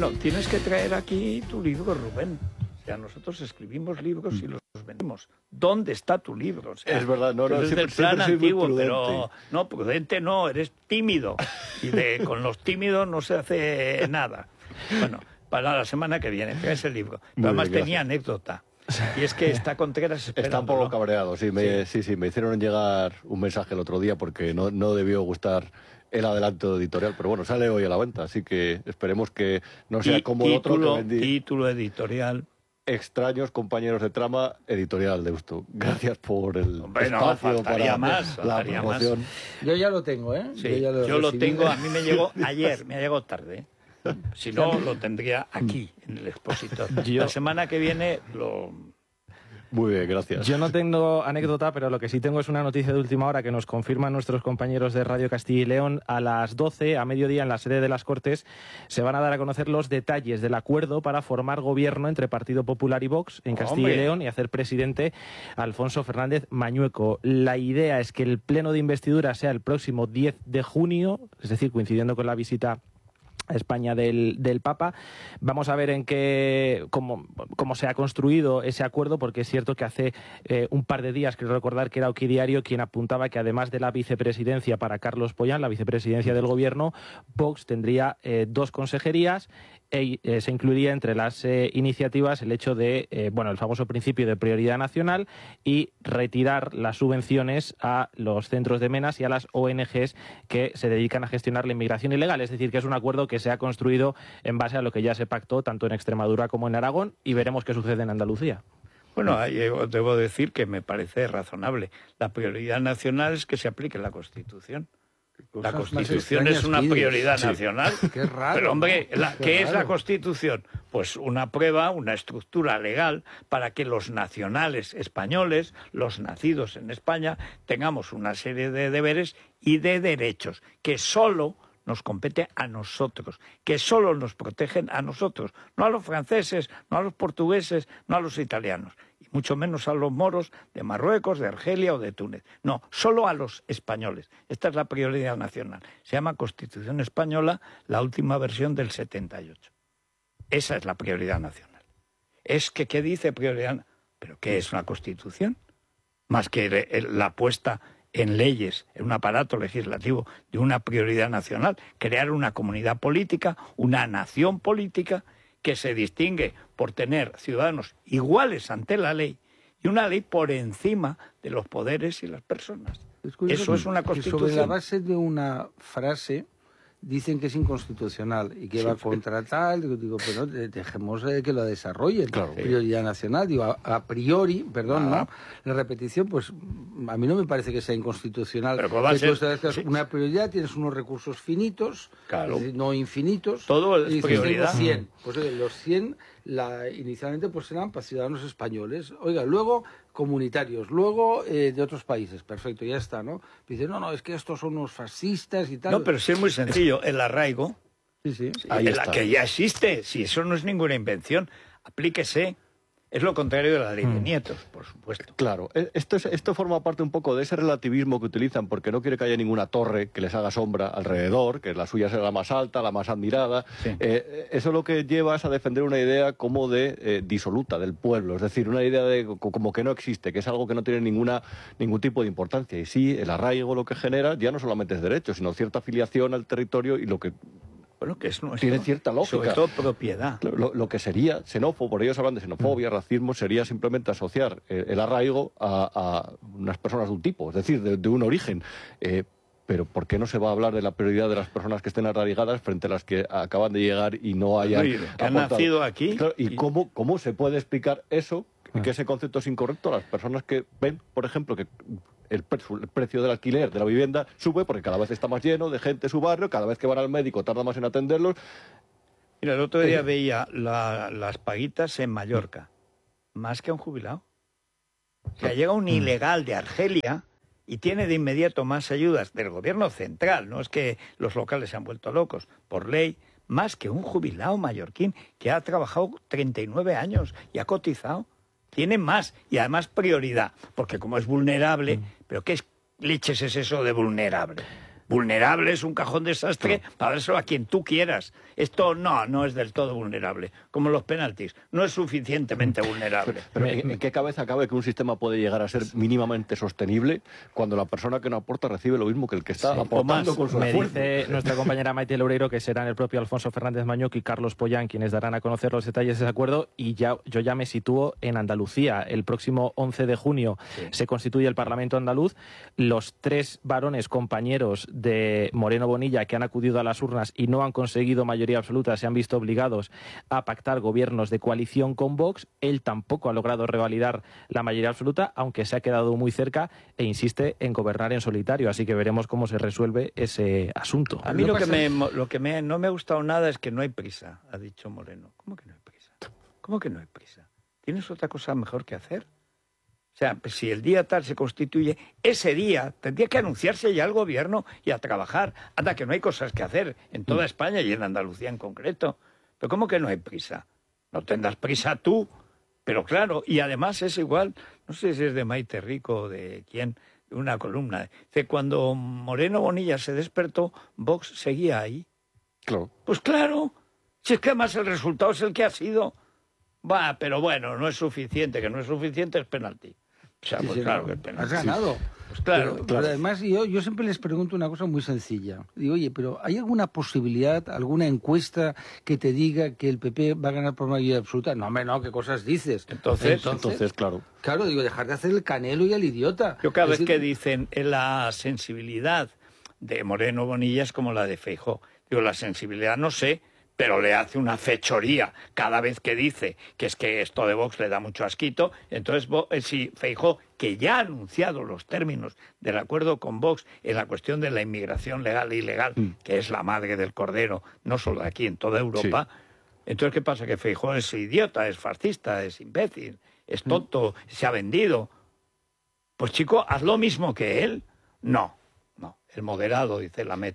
Bueno, tienes que traer aquí tu libro, Rubén. O sea, nosotros escribimos libros y los vendemos. ¿Dónde está tu libro? O sea, es verdad, no, es del plan soy antiguo, muy pero no, prudente no, eres tímido. Y con los tímidos no se hace nada. Bueno, para la semana que viene, traes el libro. Pero además tenía anécdota. Y es que está Contreras está un poco cabreado, sí, me hicieron llegar un mensaje el otro día porque no debió gustar el adelanto editorial, pero bueno, sale hoy a la venta, así que esperemos que no sea como el otro que vendí. Título editorial. Extraños compañeros de trama, editorial Deusto. Gracias por el espacio para la promoción. Más. Yo ya lo tengo, ¿eh? Sí, yo lo tengo, a mí me llegó ayer, me ha llegado tarde. Si no, lo tendría aquí, en el expositor. La semana que viene lo... Muy bien, gracias. Yo no tengo anécdota, pero lo que sí tengo es una noticia de última hora que nos confirman nuestros compañeros de Radio Castilla y León. A las 12, a mediodía, en la sede de las Cortes, se van a dar a conocer los detalles del acuerdo para formar gobierno entre Partido Popular y Vox en Castilla y León y hacer presidente a Alfonso Fernández Mañueco. La idea es que el pleno de investidura sea el próximo 10 de junio, es decir, coincidiendo con la visita a España del Papa. Vamos a ver cómo se ha construido ese acuerdo, porque es cierto que hace un par de días, creo recordar que era Oquidiario quien apuntaba que además de la vicepresidencia para Carlos Pollán, la vicepresidencia del gobierno, Vox tendría 2 consejerías. Se incluiría entre las iniciativas el hecho de, el famoso principio de prioridad nacional y retirar las subvenciones a los centros de menas y a las ONGs que se dedican a gestionar la inmigración ilegal. Es decir, que es un acuerdo que se ha construido en base a lo que ya se pactó tanto en Extremadura como en Aragón, y veremos qué sucede en Andalucía. Bueno, debo decir que me parece razonable. La prioridad nacional es que se aplique la Constitución. La Constitución es una prioridad nacional. Qué raro. Pero, hombre, ¿qué es la Constitución? Pues una prueba, una estructura legal para que los nacionales españoles, los nacidos en España, tengamos una serie de deberes y de derechos que solo nos compete a nosotros, que solo nos protegen a nosotros, no a los franceses, no a los portugueses, no a los italianos, y mucho menos a los moros de Marruecos, de Argelia o de Túnez. No, solo a los españoles. Esta es la prioridad nacional. Se llama Constitución Española, la última versión del 78. Esa es la prioridad nacional. Es que, ¿qué dice prioridad? ¿Pero qué es una Constitución? Más que la puesta en leyes, en un aparato legislativo de una prioridad nacional, crear una comunidad política, una nación política que se distingue por tener ciudadanos iguales ante la ley y una ley por encima de los poderes y las personas. Eso es una Constitución. Sobre la base de una frase dicen que es inconstitucional y que va contra tal, digo, pero dejemos que lo desarrollen. Claro, prioridad nacional, digo, a priori, perdón, ¿no? La repetición, pues a mí no me parece que sea inconstitucional. Pero ¿cómo va a ser? Una prioridad, tienes unos recursos finitos, claro, es decir, no infinitos. Todo es prioridad. Los 100, pues los 100 inicialmente pues eran para ciudadanos españoles. Oiga, luego comunitarios, luego de otros países, perfecto, ya está, ¿no? Dice, no, es que estos son unos fascistas y tal. No, pero sí es muy sencillo, el arraigo, ahí está, que ya existe, si eso no es ninguna invención, aplíquese. Es lo contrario de la ley de nietos, por supuesto. Claro, esto forma parte un poco de ese relativismo que utilizan porque no quiere que haya ninguna torre que les haga sombra alrededor, que la suya sea la más alta, la más admirada. Sí. Eso lo que lleva es a defender una idea como de disoluta del pueblo, es decir, una idea de como que no existe, que es algo que no tiene ningún tipo de importancia. Y sí, el arraigo lo que genera ya no solamente es derecho, sino cierta afiliación al territorio y lo que... Bueno, que es nuestro, tiene cierta lógica. Sobre todo propiedad. Lo que sería xenófobo, por ellos hablan de xenofobia, racismo, sería simplemente asociar el arraigo a unas personas de un tipo, es decir, de un origen. Pero ¿por qué no se va a hablar de la prioridad de las personas que estén arraigadas frente a las que acaban de llegar y no hayan que han nacido aquí? Claro, ¿y cómo se puede explicar eso, que ese concepto es incorrecto a las personas que ven, por ejemplo, que el precio del alquiler de la vivienda sube porque cada vez está más lleno de gente en su barrio, cada vez que van al médico tarda más en atenderlos? Mira, el otro día veía las paguitas en Mallorca, más que a un jubilado. O sea, llega un ilegal de Argelia y tiene de inmediato más ayudas del gobierno central, no es que los locales se han vuelto locos, por ley, más que un jubilado mallorquín que ha trabajado 39 años y ha cotizado. Tiene más y además prioridad, porque como es vulnerable, ¿pero qué leches es eso de vulnerable? Vulnerable es un cajón desastre para dárselo a quien tú quieras. Esto no es del todo vulnerable. Como los penaltis, no es suficientemente vulnerable. Pero ¿en qué cabeza cabe que un sistema puede llegar a ser mínimamente sostenible cuando la persona que no aporta recibe lo mismo que el que está aportando con su esfuerzo? Dice nuestra compañera Maite Loureiro que serán el propio Alfonso Fernández Mañoc y Carlos Pollán quienes darán a conocer los detalles de ese acuerdo, y yo ya me sitúo en Andalucía. El próximo 11 de junio se constituye el Parlamento andaluz. Los 3 varones compañeros de Moreno Bonilla que han acudido a las urnas y no han conseguido mayoría absoluta se han visto obligados a pactar gobiernos de coalición con Vox. Él tampoco ha logrado revalidar la mayoría absoluta, aunque se ha quedado muy cerca e insiste en gobernar en solitario. Así que veremos cómo se resuelve ese asunto. A mí lo que no me ha gustado nada es que no hay prisa, ha dicho Moreno. ¿Cómo que no hay prisa? ¿Cómo que no hay prisa? ¿Tienes otra cosa mejor que hacer? O sea, pues si el día tal se constituye, ese día tendría que anunciarse ya el gobierno y a trabajar. Anda, que no hay cosas que hacer en toda España y en Andalucía en concreto. Pero ¿cómo que no hay prisa? No tendrás prisa tú. Pero claro, y además es igual, no sé si es de Maite Rico o de quién, una columna. Dice, cuando Moreno Bonilla se despertó, Vox seguía ahí. Claro. Pues claro, si es que además el resultado es el que ha sido. Va, pero bueno, no es suficiente, que no es suficiente es penalti. O sea, pues claro que es penalti. Has ganado. Pues claro, pero además yo siempre les pregunto una cosa muy sencilla. Digo, oye, pero ¿hay alguna posibilidad, alguna encuesta que te diga que el PP va a ganar por mayoría absoluta? No, hombre, no, ¿qué cosas dices? Entonces, claro. Claro, digo, dejar de hacer el canelo y el idiota. Yo cada vez que dicen la sensibilidad de Moreno Bonilla es como la de Feijóo. Digo, la sensibilidad no sé, pero le hace una fechoría cada vez que dice que es que esto de Vox le da mucho asquito. Entonces, si Feijóo, que ya ha anunciado los términos del acuerdo con Vox en la cuestión de la inmigración legal e ilegal, que es la madre del cordero, no solo aquí, en toda Europa, entonces, ¿qué pasa? Que Feijóo es idiota, es fascista, es imbécil, es tonto, se ha vendido. Pues chico, haz lo mismo que él. No, el moderado, dice Lamet.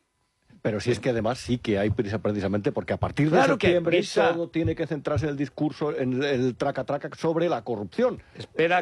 Pero si es que además sí que hay prisa precisamente porque a partir de septiembre todo tiene que centrarse en el discurso, en el traca-traca sobre la corrupción. Espera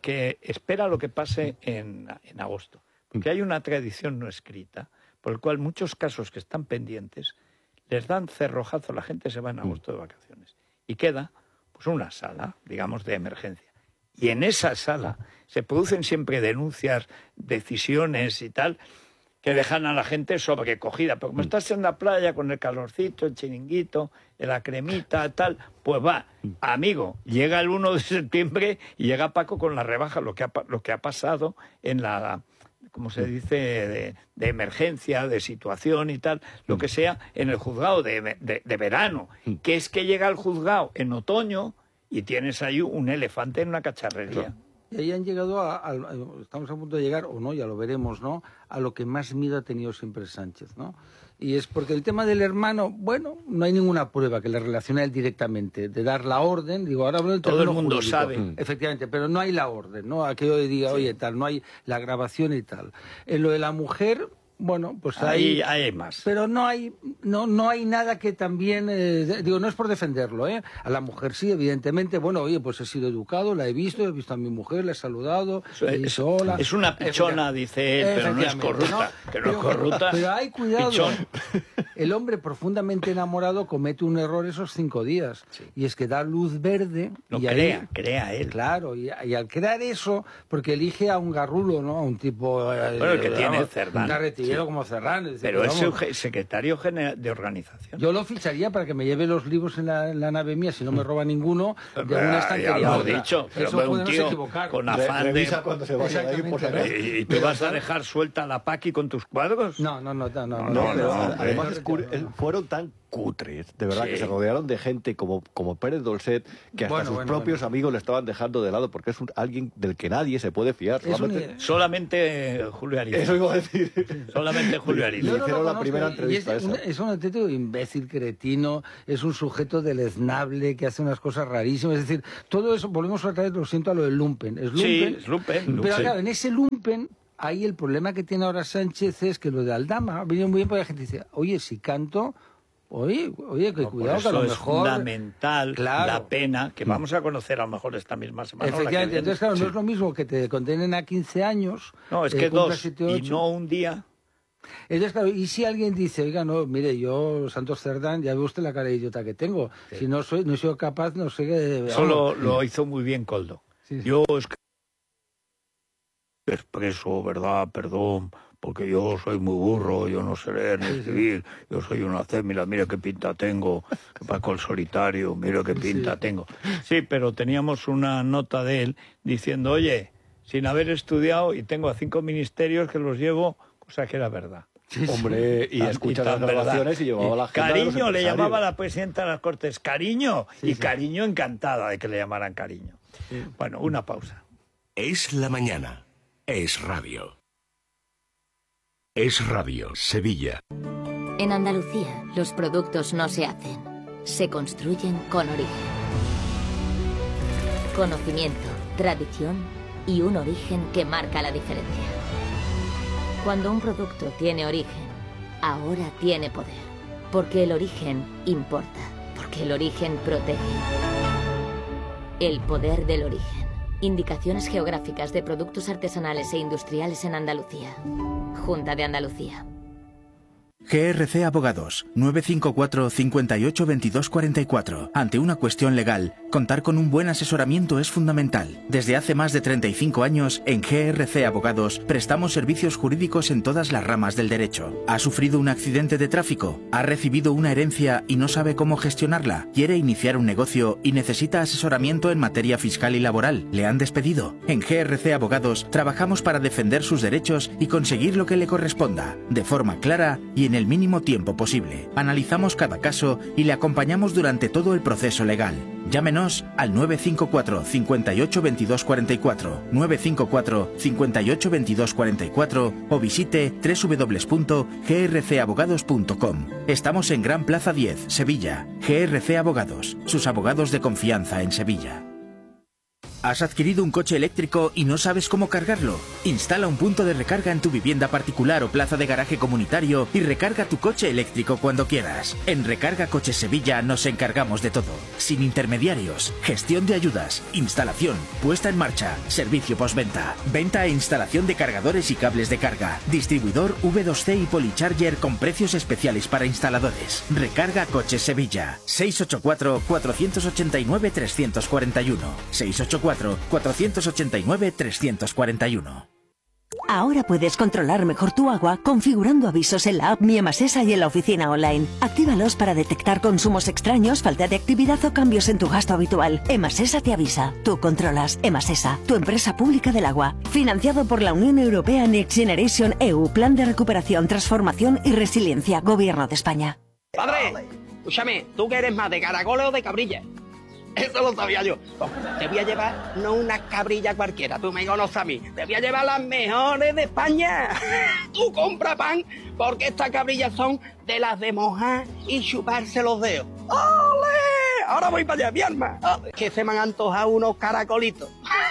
lo que pase en agosto. Porque hay una tradición no escrita por el cual muchos casos que están pendientes les dan cerrojazo, la gente se va en agosto de vacaciones. Y queda pues una sala, digamos, de emergencia. Y en esa sala se producen siempre denuncias, decisiones y tal, que dejan a la gente sobrecogida. Pero como estás en la playa con el calorcito, el chiringuito, la cremita, tal, pues va, amigo, llega el 1 de septiembre y llega Paco con la rebaja, lo que ha pasado en la, como se dice, de emergencia, de situación y tal, lo que sea, en el juzgado de verano, que es que llega el juzgado en otoño y tienes ahí un elefante en una cacharrería. Y ahí han llegado estamos a punto de llegar, o no, ya lo veremos, ¿no?, a lo que más miedo ha tenido siempre Sánchez, ¿no? Y es porque el tema del hermano, bueno, no hay ninguna prueba que le relacione a él directamente, de dar la orden, digo, ahora hablo del todo el mundo jurídico, sabe. Efectivamente, pero no hay la orden, ¿no? Aquello de diga, oye, tal, no hay la grabación y tal. En lo de la mujer, bueno, pues ahí hay más. Pero no hay nada que también, digo, no es por defenderlo, ¿eh? A la mujer sí, evidentemente, bueno, oye, pues he sido educado, he visto a mi mujer, la he saludado, hola. Es una pichona, dice él, pero no es corrupta, ¿no? Que no es corrupta. Pero hay cuidado. Pichón. El hombre profundamente enamorado comete un error esos 5 días, y es que da luz verde. Lo crea él. Claro, y al crear eso, porque elige a un garrulo, ¿no? A un tipo... Bueno, el que tiene Cerdán. Como Ferran. Pero es secretario general de organización. Yo lo ficharía para que me lleve los libros en la nave mía, si no me roba ninguno, de una estantería. Ya lo he dicho, pero un tío con afán de... cuando se vaya de ahí, por ¿Y tú vas a dejar suelta la Paqui con tus cuadros? No. Además, fueron tan cutres, de verdad, que se rodearon de gente como Pérez Dolcet, que hasta sus propios amigos le estaban dejando de lado, porque es alguien del que nadie se puede fiar. Solamente Julio Ariza. Eso iba a decir. Solamente Julio Ariza. Le hicieron la primera entrevista esa. Es un auténtico imbécil, cretino, es un sujeto deleznable que hace unas cosas rarísimas. Es decir, todo eso, volvemos otra vez, lo siento, a lo del lumpen. Es lumpen. Pero claro, en ese lumpen, ahí el problema que tiene ahora Sánchez es que lo de Aldama ha venido muy bien porque la gente dice, oye, si canto... Oye, que cuidado, que a lo mejor... es fundamental, claro, la pena, que vamos a conocer a lo mejor esta misma semana. Efectivamente, entonces claro, no es lo mismo que te condenen a 15 años... No, es que 2, y no un día, Entonces, claro, y si alguien dice, oiga, no, mire, yo, Santos Cerdán, ya ve usted la cara de idiota que tengo. Sí. Si no soy capaz, no sé qué... Solo lo hizo muy bien Koldo. Sí. Yo es que expreso, ¿verdad? Perdón, porque yo soy muy burro, yo no sé leer ni escribir, yo soy una cémila, mira qué pinta tengo, Paco el Solitario, mira qué pinta tengo. Sí, pero teníamos una nota de él diciendo, oye, sin haber estudiado, y tengo a 5 ministerios que los llevo, cosa que era verdad. Sí, hombre, y escuchar las grabaciones y llevaba la agenda. Cariño le llamaba a la presidenta de las Cortes, Cariño, y Cariño encantada de que le llamaran Cariño. Sí. Bueno, una pausa. Es la mañana, es radio. Es Radio Sevilla. En Andalucía, los productos no se hacen, se construyen con origen. Conocimiento, tradición y un origen que marca la diferencia. Cuando un producto tiene origen, ahora tiene poder. Porque el origen importa, porque el origen protege. El poder del origen. Indicaciones geográficas de productos artesanales e industriales en Andalucía. Junta de Andalucía. GRC Abogados, 954 58 22 44. Ante una cuestión legal, contar con un buen asesoramiento es fundamental. Desde hace más de 35 años, en GRC Abogados, prestamos servicios jurídicos en todas las ramas del derecho. ¿Ha sufrido un accidente de tráfico? ¿Ha recibido una herencia y no sabe cómo gestionarla? ¿Quiere iniciar un negocio y necesita asesoramiento en materia fiscal y laboral? ¿Le han despedido? En GRC Abogados, trabajamos para defender sus derechos y conseguir lo que le corresponda, de forma clara y en el mínimo tiempo posible. Analizamos cada caso y le acompañamos durante todo el proceso legal. Llámenos al 954 58 22 44, 954 58 22 44 o visite www.grcabogados.com. Estamos en Gran Plaza 10, Sevilla. GRC Abogados, sus abogados de confianza en Sevilla. ¿Has adquirido un coche eléctrico y no sabes cómo cargarlo? Instala un punto de recarga en tu vivienda particular o plaza de garaje comunitario y recarga tu coche eléctrico cuando quieras. En Recarga Coches Sevilla nos encargamos de todo. Sin intermediarios, gestión de ayudas, instalación, puesta en marcha, servicio postventa, venta e instalación de cargadores y cables de carga, distribuidor V2C y Policharger con precios especiales para instaladores. Recarga Coches Sevilla. 684 489 341. 684 489 341. Ahora puedes controlar mejor tu agua configurando avisos en la app Mi Emasesa y en la oficina online. Actívalos para detectar consumos extraños, falta de actividad o cambios en tu gasto habitual. Emasesa te avisa. Tú controlas. Emasesa, tu empresa pública del agua. Financiado por la Unión Europea Next Generation EU, Plan de Recuperación, Transformación y Resiliencia, Gobierno de España. Padre, escúchame, ¿tú qué eres más, de caracoles o de cabrilla? Eso lo sabía yo. Te voy a llevar no una cabrilla cualquiera, tú me conoces a mí. Te voy a llevar las mejores de España. Tú compra pan, porque estas cabrillas son de las de mojar y chuparse los dedos. ¡Ole! Ahora voy para allá, mi alma. Que se me han antojado unos caracolitos.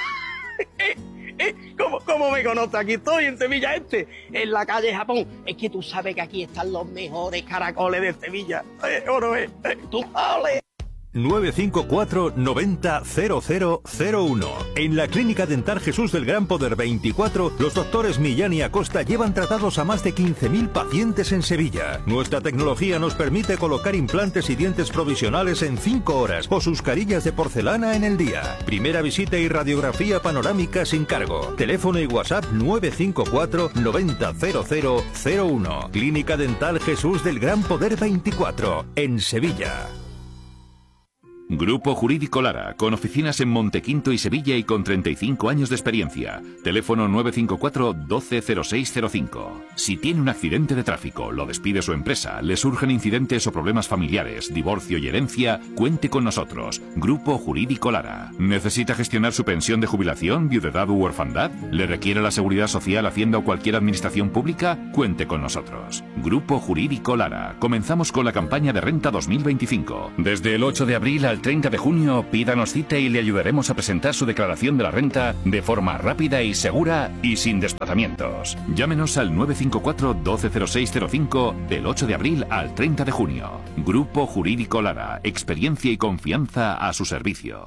¿Cómo me conoces? Aquí estoy en Sevilla en la calle Japón. Es que tú sabes que aquí están los mejores caracoles de Sevilla. ¿O es? Tú, ¡ole! 954 90 0001. En la Clínica Dental Jesús del Gran Poder 24, los doctores Millán y Acosta llevan tratados a más de 15.000 pacientes en Sevilla. Nuestra tecnología nos permite colocar implantes y dientes provisionales en 5 horas o sus carillas de porcelana en el día. Primera visita y radiografía panorámica sin cargo. Teléfono y WhatsApp 954 90 0001. Clínica Dental Jesús del Gran Poder 24, en Sevilla. Grupo Jurídico Lara, con oficinas en Montequinto y Sevilla y con 35 años de experiencia. Teléfono 954 120605. Si tiene un accidente de tráfico, lo despide su empresa, le surgen incidentes o problemas familiares, divorcio y herencia, cuente con nosotros. Grupo Jurídico Lara. ¿Necesita gestionar su pensión de jubilación, viudedad u orfandad? ¿Le requiere la Seguridad Social, Hacienda o cualquier administración pública? Cuente con nosotros. Grupo Jurídico Lara. Comenzamos con la campaña de renta 2025. Desde el 8 de abril al 30 de junio, pídanos cita y le ayudaremos a presentar su declaración de la renta de forma rápida y segura y sin desplazamientos. Llámenos al 954 120605 del 8 de abril al 30 de junio. Grupo Jurídico Lara. Experiencia y confianza a su servicio.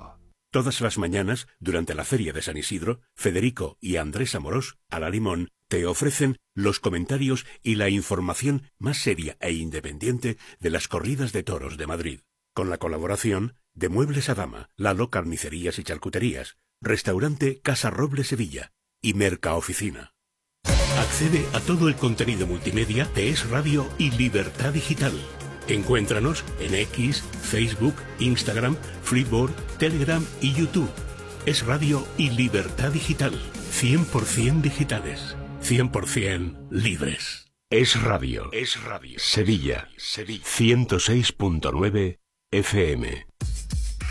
Todas las mañanas, durante la Feria de San Isidro, Federico y Andrés Amorós, a la Limón, te ofrecen los comentarios y la información más seria e independiente de las corridas de toros de Madrid. Con la colaboración de Muebles a Dama, Lalo Carnicerías y Charcuterías, Restaurante Casa Roble Sevilla y Mercaoficina. Accede a todo el contenido multimedia de Es Radio y Libertad Digital. Encuéntranos en X, Facebook, Instagram, Flipboard, Telegram y YouTube. Es Radio y Libertad Digital. 100% digitales. 100% libres. Es Radio. Es Radio. Sevilla. 106.9 FM.